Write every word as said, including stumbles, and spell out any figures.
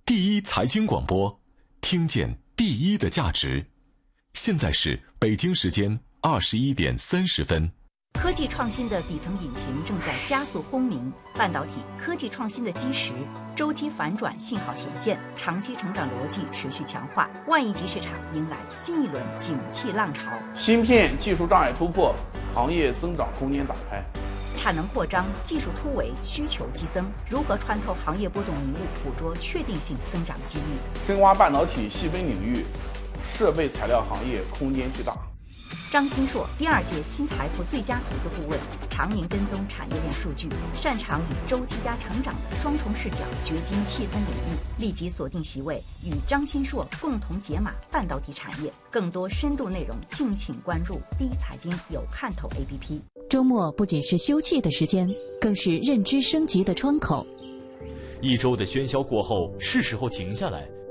第一财经广播，听见第一的价值。现在是北京时间二十一点三十分。 科技创新的底层引擎正在加速轰鸣，半导体科技创新的基石周期反转信号显现，长期成长逻辑持续强化，万亿级市场迎来新一轮景气浪潮。 芯片技术障碍突破，行业增长空间打开。 产能扩张，技术突围，需求激增，如何穿透行业波动迷雾，捕捉确定性增长机遇？ 深挖半导体细分领域，设备材料行业空间巨大。 张新硕，第二届新财富最佳投资顾问，常年跟踪产业链数据，擅长与周期加成长的双重视角掘金细分领域。立即锁定席位，与张新硕共同解码半导体产业。更多深度内容，敬请关注第一财经有看头 A P P。 周末不仅是休憩的时间，更是认知升级的窗口。 一周的喧嚣过后，是时候停下来，